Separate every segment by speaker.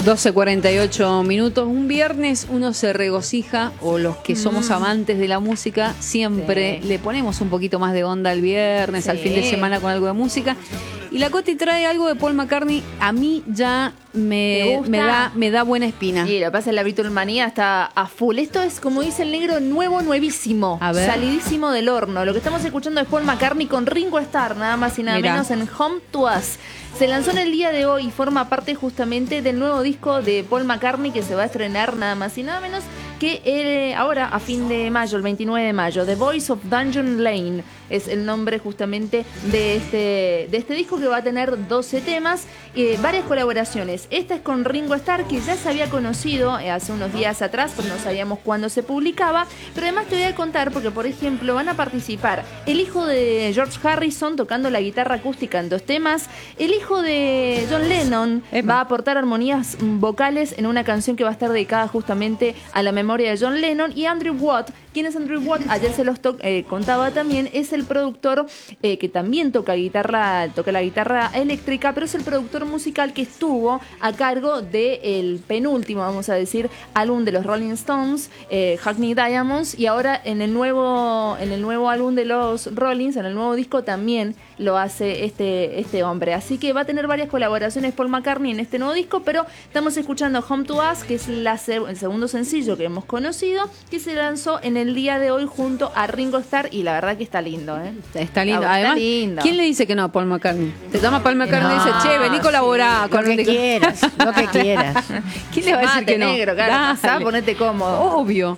Speaker 1: 12:48. Un viernes uno se regocija, o los que somos amantes de la música, siempre le ponemos un poquito más de onda al viernes, al fin de semana con algo de música. Y la Coti trae algo de Paul McCartney, a mí ya me da buena espina.
Speaker 2: Y lo que pasa es que la Beatlemanía está a full. Esto es, como dice el negro, nuevísimo.
Speaker 1: A ver.
Speaker 2: Salidísimo del horno. Lo que estamos escuchando es Paul McCartney con Ringo Starr, nada más y nada menos, en Home to Us. Se lanzó en el día de hoy y forma parte justamente del nuevo disco de Paul McCartney que se va a estrenar nada más y nada menos que ahora a fin de mayo, el 29 de mayo. The Voice of Dungeon Lane es el nombre justamente de este disco, que va a tener 12 temas y varias colaboraciones. Esta es con Ringo Starr, que ya se había conocido hace unos días atrás, pero no sabíamos cuándo se publicaba. Pero además te voy a contar porque, por ejemplo, van a participar el hijo de George Harrison tocando la guitarra acústica en 2 temas, el hijo de John Lennon va a aportar armonías vocales en una canción que va a estar dedicada justamente a la memoria de John Lennon, y Andrew Watt. ¿Quién es Andrew Watt? Ayer se los contaba también. Es el productor que también toca la guitarra eléctrica, pero es el productor musical que estuvo a cargo del penúltimo, vamos a decir, álbum de los Rolling Stones, Hackney Diamonds, y ahora en el nuevo álbum de los Rollins, en el nuevo disco, también lo hace este hombre. Así que va a tener varias colaboraciones Paul McCartney en este nuevo disco, pero estamos escuchando Home to Us, que es el segundo sencillo que hemos conocido, que se lanzó en el día de hoy junto a Ringo Starr, y la verdad que está lindo, ¿eh?
Speaker 1: Está lindo. Además, lindo. ¿Quién le dice que no a Paul McCartney? Te llama Paul McCartney y dice, che, vení colaborar con
Speaker 3: lo que quieras.
Speaker 1: ¿Quién le va a decir que no?
Speaker 2: Negro, claro, pasá, ponete cómodo.
Speaker 1: Obvio.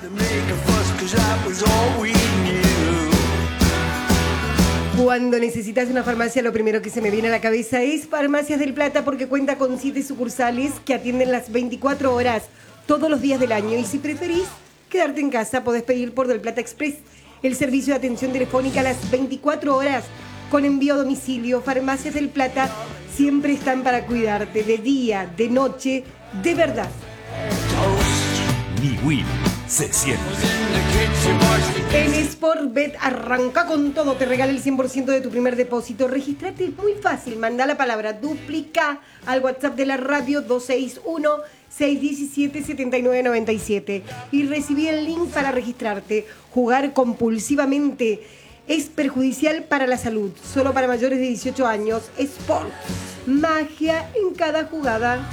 Speaker 4: Cuando necesitas una farmacia, lo primero que se me viene a la cabeza es Farmacias del Plata, porque cuenta con 7 sucursales que atienden las 24 horas, todos los días del año. Y si preferís quedarte en casa, podés pedir por Del Plata Express, el servicio de atención telefónica a las 24 horas con envío a domicilio. Farmacias del Plata siempre están para cuidarte, de día, de noche, de verdad.
Speaker 5: Niwil se siente.
Speaker 4: En Sportbet arranca con todo, te regala el 100% de tu primer depósito. Registrate, es muy fácil, manda la palabra duplica al WhatsApp de la radio 261-617-7997 y recibí el link para registrarte. Jugar compulsivamente es perjudicial para la salud, solo para mayores de 18 años. Sport, magia en cada jugada.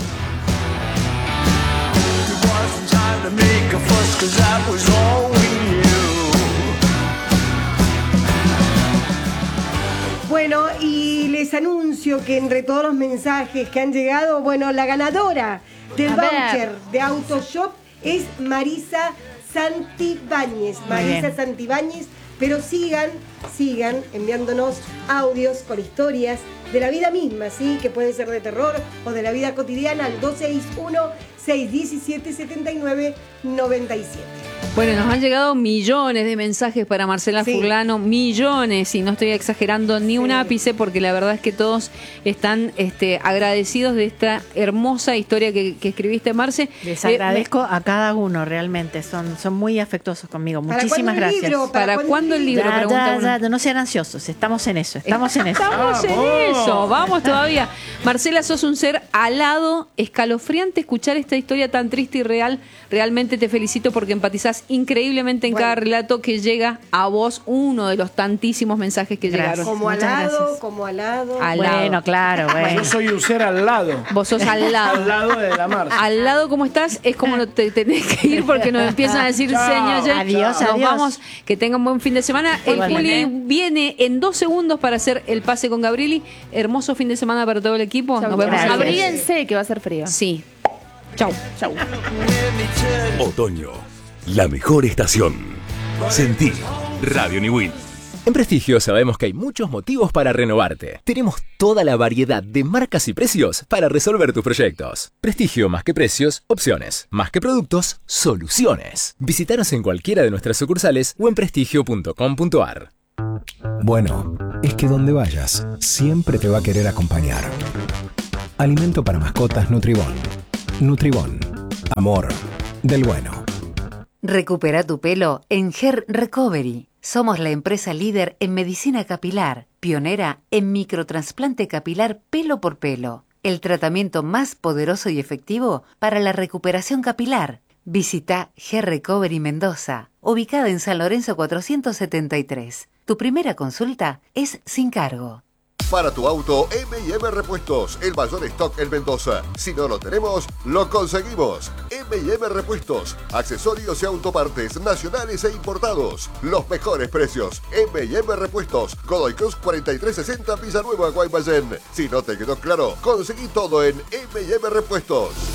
Speaker 4: Bueno, y les anuncio que entre todos los mensajes que han llegado, bueno, la ganadora del voucher de Autoshop es Marisa Santibáñez. Marisa Santibáñez, pero sigan enviándonos audios con historias de la vida misma, ¿sí? Que puede ser de terror o de la vida cotidiana al 261-617-7997.
Speaker 1: Bueno, nos han llegado millones de mensajes para Marcela Furlano, millones, y no estoy exagerando ni un ápice, porque la verdad es que todos están agradecidos de esta hermosa historia que escribiste, Marce.
Speaker 3: Les agradezco a cada uno, realmente, son muy afectuosos conmigo. Muchísimas gracias.
Speaker 1: ¿Para cuándo el libro?
Speaker 3: Ya, no sean ansiosos, estamos en eso.
Speaker 1: Estamos en eso, vamos todavía. Marcela, sos un ser alado, escalofriante escuchar esta historia tan triste y real. Realmente te felicito porque empatizás increíblemente en cada relato que llega a vos, uno de los tantísimos mensajes que llegaron.
Speaker 4: Como alado.
Speaker 3: Bueno, claro. Bueno.
Speaker 6: Yo soy un ser al lado.
Speaker 1: Vos sos al lado.
Speaker 6: Al lado de la Marce.
Speaker 1: Al lado, ¿cómo estás? Es como te tenés que ir porque nos empiezan a decir señas.
Speaker 3: Adiós.
Speaker 1: Nos vamos. Que tengan buen fin de semana. El Juli viene en 2 segundos para hacer el pase con Gabrieli. Hermoso fin de semana para todo el equipo. Nos vemos.
Speaker 2: Abríguense, que va a ser frío.
Speaker 1: Sí. Chau.
Speaker 5: Otoño, la mejor estación. Sentí Radio Niwil. En Prestigio sabemos que hay muchos motivos para renovarte. Tenemos toda la variedad de marcas y precios para resolver tus proyectos. Prestigio, más que precios, opciones. Más que productos, soluciones. Visítanos en cualquiera de nuestras sucursales o en prestigio.com.ar.
Speaker 7: Bueno, es que donde vayas, siempre te va a querer acompañar. Alimento para mascotas Nutribón. Nutribón. Amor del bueno.
Speaker 8: Recupera tu pelo en Hair Recovery. Somos la empresa líder en medicina capilar, pionera en microtrasplante capilar pelo por pelo. el tratamiento más poderoso y efectivo para la recuperación capilar. Visita Hair Recovery Mendoza, ubicada en San Lorenzo 473. Tu primera consulta es sin cargo.
Speaker 9: Para tu auto, M&M Repuestos, el mayor stock en Mendoza. Si no lo tenemos, lo conseguimos. M&M Repuestos, accesorios y autopartes nacionales e importados. Los mejores precios. M&M Repuestos, Godoy Cruz 4360 Villanueva, Guaymallén. Si no te quedó claro, conseguí todo en M&M Repuestos.